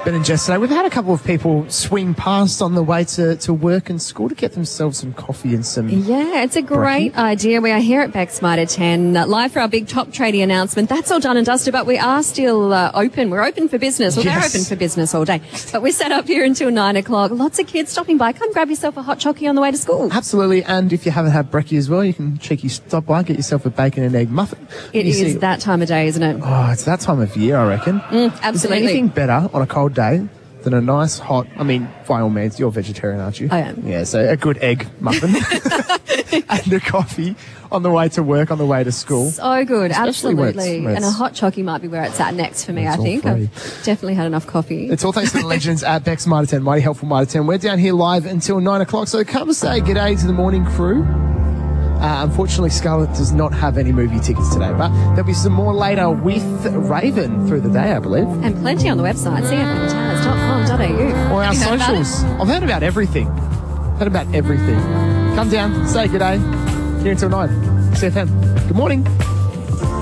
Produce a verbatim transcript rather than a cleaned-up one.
Ben and Jess today. We've had a couple of people swing past on the way to, to work and school to get themselves some coffee and some... Yeah, it's a great brekkie. idea. We are here at Beck's Mitre ten, uh, live for our big top tradie announcement. That's all done and dusted, but we are still uh, open. We're open for business. Well, Yes. they're open for business all day. But we're set up here until nine o'clock. Lots of kids stopping by. Come grab yourself a hot chockey on the way to school. Absolutely, and if you haven't had brekkie as well, you can cheeky stop by, get yourself a bacon and egg muffin. It You is see- that time of day, isn't it? Oh, it's that time of year, I reckon. Mm, Is there absolutely. anything better on a cold day than a nice hot, I mean, by all means, you're vegetarian, aren't you? I am. Yeah, so a good egg muffin and a coffee on the way to work, on the way to school. So good, Especially when it's- absolutely. when And a it's- hot chockey might be where it's at next for me, It's I all think. free. I've definitely had enough coffee. It's all thanks to the legends at Beck's Mitre ten, Mighty Helpful Mitre ten. We're down here live until nine o'clock, so come say g'day to the morning crew. Uh, unfortunately, Scarlett does not have any movie tickets today, but there'll be some more later with Raven through the day, I believe. And plenty on the website, c f m towers dot com dot a u. Or our Have you heard about it? socials. I've heard about everything. Heard about everything. Come down, say g'day. Here until nine. C F M. Good morning.